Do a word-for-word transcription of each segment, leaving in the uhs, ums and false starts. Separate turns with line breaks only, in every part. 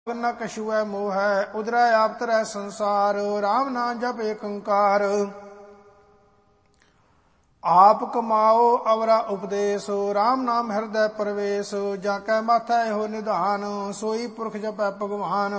न कछुए मोह उदरै आप तरह संसार। राम नाम जप एक ओंकार। आप कमाओ अवरा उपदेश राम नाम हृदय प्रवेश। जाकै माथै हो निधान सोई पुरख जपै भगवान।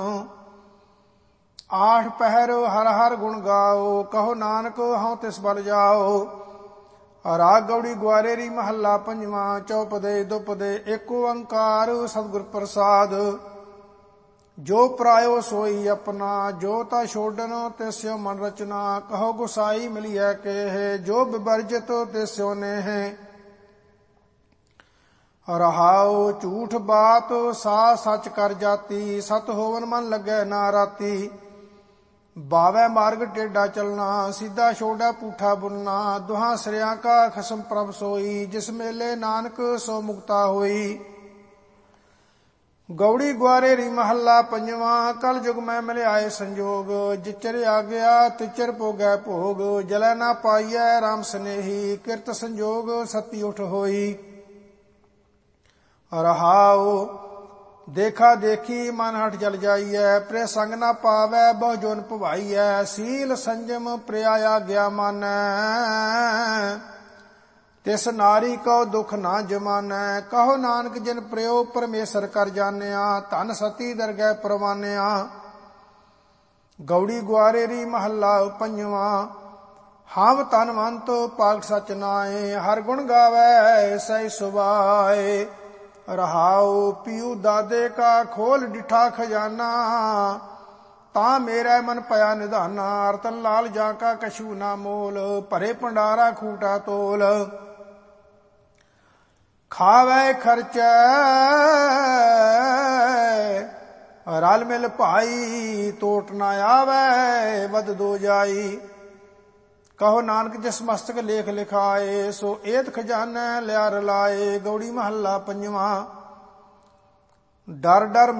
आठ पहर हर हर गुण गाओ कहो नानक हऊँ तिस बल जाओ। राग गौड़ी ग्वारेरी महला पंजवा। चौपदे दुपदे एक ओंकार सतगुर प्रसाद। जो परायो सोई अपना जो ता छोड़न त्यों मन रचना। कहो गुसाई मिलिए केह जो विवर्जित त्यों नेह। रहाओ झूठ बात सा सच कर जाती सत होवन मन लगे ना राती। बावै मार्ग टेढ़ा चलना सीधा छोड़ा पूठा बुनना। दुहां सिरिया का खसम प्रभ सोई जिस मेले नानक सो मुक्ता होई। गौड़ी ग्वारेरी महला पंजवा। कल जुग में मिले आए संजोग जिचर आ गया तिचर पोगै भोग। जलै ना पाइयै राम स्नेही किरत संजोग सती उठ होई। रहाओ देखा देखी मन हट जल जाइए प्रिय संग ना पावै बहु जोन भवाइयै। सील संजम प्रिया आज्ञा मानै तिस नारी को दुख ना जमानै। कहो नानक जिन प्रियो परमेसर कर जानिया धन सती दरगह परवानिया। गौड़ी ग्वारेरी महला पंजवा। हम धनवंत पाक सच नाए हर गुण गावै सही सुभाए। रहाओ पीऊ दादे का खोल डिठा खजाना ता मेरा मन पया निधाना। रतन लाल जाका कछू ना मोल भरे भंडारा खूटा तोल। खावै खर्चै रल मिल भाई तोट ना आवै वध दो जाई। कहो नानक जिस मस्तक लेख लिखाए सो एत खजाना लिया रलाए। गौड़ी महला पंजवा। डर डर